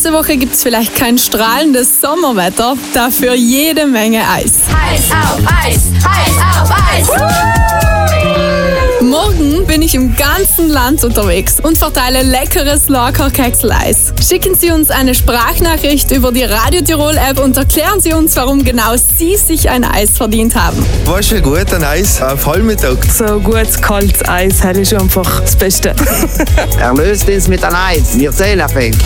Nächste Woche gibt es vielleicht kein strahlendes Sommerwetter, dafür jede Menge Eis. Eis auf Eis, Eis auf Eis. Morgen bin ich im ganzen Land unterwegs und verteile leckeres Lorca-Keksel-Eis. Schicken Sie uns eine Sprachnachricht über die Radio Tirol-App und erklären Sie uns, warum genau Sie sich ein Eis verdient haben. War schon gut, ein Eis auf Vollmittag. So gutes, kaltes Eis, das ist einfach das Beste. Erlöst uns mit einem Eis, wir zählen fängt.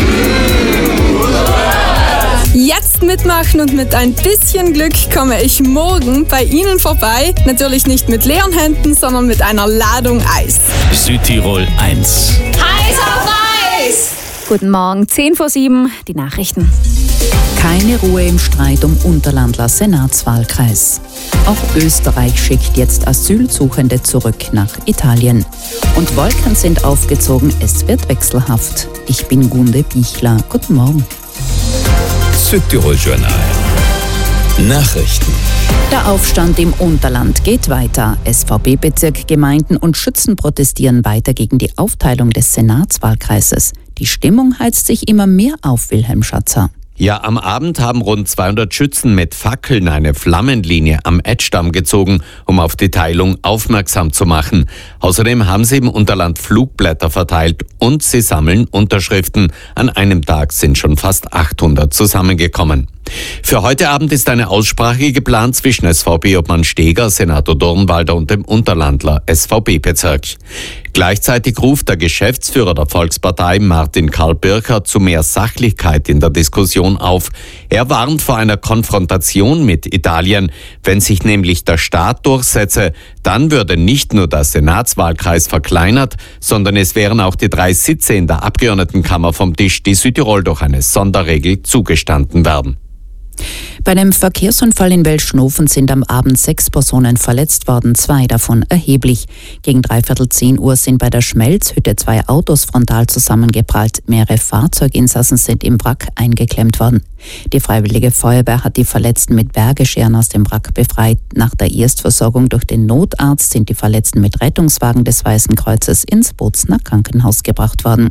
Jetzt mitmachen und mit ein bisschen Glück komme ich morgen bei Ihnen vorbei. Natürlich nicht mit leeren Händen, sondern mit einer Ladung Eis. Südtirol 1. Eis auf Eis. Guten Morgen, 6:10, die Nachrichten. Keine Ruhe im Streit um Unterlandler Senatswahlkreis. Auch Österreich schickt jetzt Asylsuchende zurück nach Italien. Und Wolken sind aufgezogen, es wird wechselhaft. Ich bin Gunde Bichler. Guten Morgen. Südtirol-Journal. Nachrichten. Der Aufstand im Unterland geht weiter. SVP-Bezirk, Gemeinden und Schützen protestieren weiter gegen die Aufteilung des Senatswahlkreises. Die Stimmung heizt sich immer mehr auf, Wilhelm Schatzer. Ja, am Abend haben rund 200 Schützen mit Fackeln eine Flammenlinie am Edgdamm gezogen, um auf die Teilung aufmerksam zu machen. Außerdem haben sie im Unterland Flugblätter verteilt und sie sammeln Unterschriften. An einem Tag sind schon fast 800 zusammengekommen. Für heute Abend ist eine Aussprache geplant zwischen SVP-Obmann Steger, Senator Dornwalder und dem Unterlandler SVP-Bezirk. Gleichzeitig ruft der Geschäftsführer der Volkspartei, Martin Karl Bircher, zu mehr Sachlichkeit in der Diskussion auf. Er warnt vor einer Konfrontation mit Italien. Wenn sich nämlich der Staat durchsetze, dann würde nicht nur der Senatswahlkreis verkleinert, sondern es wären auch die 3 Sitze in der Abgeordnetenkammer vom Tisch, die Südtirol durch eine Sonderregel zugestanden werden. Bei einem Verkehrsunfall in Welschnofen sind am Abend 6 Personen verletzt worden, 2 davon erheblich. Gegen 9:45 sind bei der Schmelzhütte 2 Autos frontal zusammengeprallt. Mehrere Fahrzeuginsassen sind im Wrack eingeklemmt worden. Die Freiwillige Feuerwehr hat die Verletzten mit Bergescheren aus dem Wrack befreit. Nach der Erstversorgung durch den Notarzt sind die Verletzten mit Rettungswagen des Weißen Kreuzes ins Bozner Krankenhaus gebracht worden.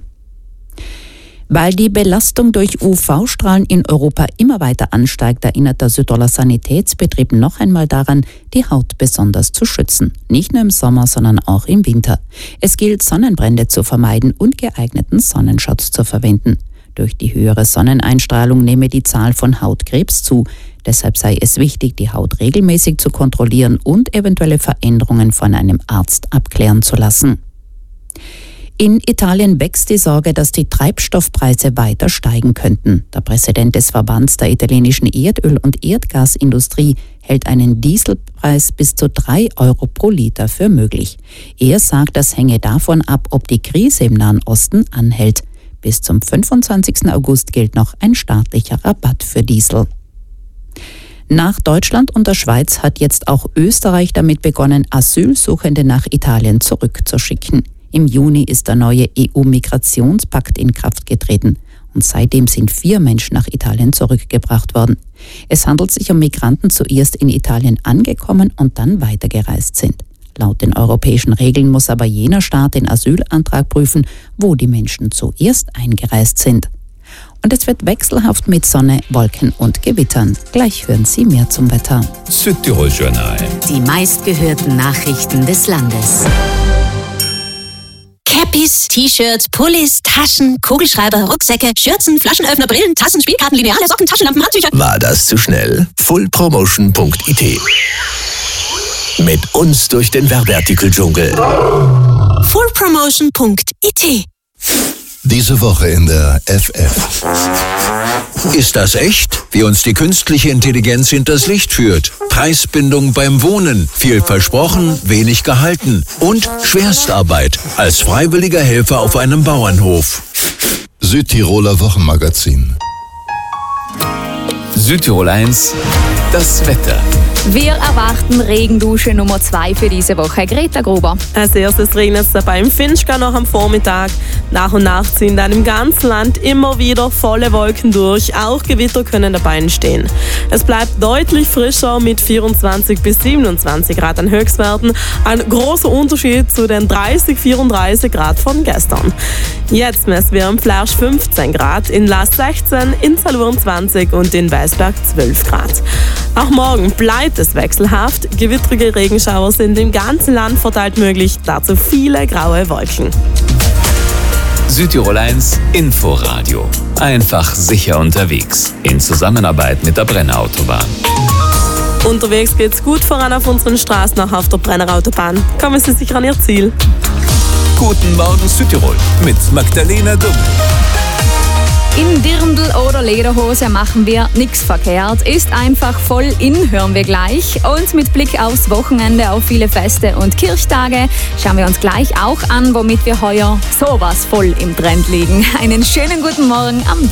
Weil die Belastung durch UV-Strahlen in Europa immer weiter ansteigt, erinnert der Südtiroler Sanitätsbetrieb noch einmal daran, die Haut besonders zu schützen. Nicht nur im Sommer, sondern auch im Winter. Es gilt, Sonnenbrände zu vermeiden und geeigneten Sonnenschutz zu verwenden. Durch die höhere Sonneneinstrahlung nehme die Zahl von Hautkrebs zu. Deshalb sei es wichtig, die Haut regelmäßig zu kontrollieren und eventuelle Veränderungen von einem Arzt abklären zu lassen. In Italien wächst die Sorge, dass die Treibstoffpreise weiter steigen könnten. Der Präsident des Verbands der italienischen Erdöl- und Erdgasindustrie hält einen Dieselpreis bis zu 3 Euro pro Liter für möglich. Er sagt, das hänge davon ab, ob die Krise im Nahen Osten anhält. Bis zum 25. August gilt noch ein staatlicher Rabatt für Diesel. Nach Deutschland und der Schweiz hat jetzt auch Österreich damit begonnen, Asylsuchende nach Italien zurückzuschicken. Im Juni ist der neue EU-Migrationspakt in Kraft getreten und seitdem sind 4 Menschen nach Italien zurückgebracht worden. Es handelt sich um Migranten, zuerst in Italien angekommen und dann weitergereist sind. Laut den europäischen Regeln muss aber jener Staat den Asylantrag prüfen, wo die Menschen zuerst eingereist sind. Und es wird wechselhaft mit Sonne, Wolken und Gewittern. Gleich hören Sie mehr zum Wetter. Südtirol-Journal. Die meistgehörten Nachrichten des Landes. Cappies, T-Shirts, Pullis, Taschen, Kugelschreiber, Rucksäcke, Schürzen, Flaschenöffner, Brillen, Tassen, Spielkarten, Lineale, Socken, Taschenlampen, Handtücher. War das zu schnell? fullpromotion.it. Mit uns durch den Werbeartikel-Dschungel. fullpromotion.it. Diese Woche in der FF. Ist das echt? Wie uns die künstliche Intelligenz hinters Licht führt. Preisbindung beim Wohnen. Viel versprochen, wenig gehalten. Und Schwerstarbeit als freiwilliger Helfer auf einem Bauernhof. Südtiroler Wochenmagazin. Südtirol 1, das Wetter. Wir erwarten Regendusche Nummer 2 für diese Woche. Greta Gruber. Als erstes regnet es dabei im Finchgau noch am Vormittag. Nach und nach ziehen dann im ganzen Land immer wieder volle Wolken durch. Auch Gewitter können dabei entstehen. Es bleibt deutlich frischer mit 24 bis 27 Grad an Höchstwerten. Ein großer Unterschied zu den 30, 34 Grad von gestern. Jetzt messen wir im Flersch 15 Grad, in Laas 16, in Salurn 20 und in Weißberg 12 Grad. Auch morgen bleibt es wechselhaft. Gewittrige Regenschauer sind im ganzen Land verteilt möglich, dazu viele graue Wolken. Südtirol 1 Inforadio. Einfach sicher unterwegs. In Zusammenarbeit mit der Brennerautobahn. Unterwegs geht's gut voran auf unseren Straßen, auch auf der Brennerautobahn. Kommen Sie sicher an Ihr Ziel. Guten Morgen Südtirol mit Magdalena Dumm. In Dirndl oder Lederhose machen wir nichts verkehrt. Ist einfach voll in, hören wir gleich. Und mit Blick aufs Wochenende, auf viele Feste und Kirchtage, schauen wir uns gleich auch an, womit wir heuer sowas voll im Trend liegen. Einen schönen guten Morgen am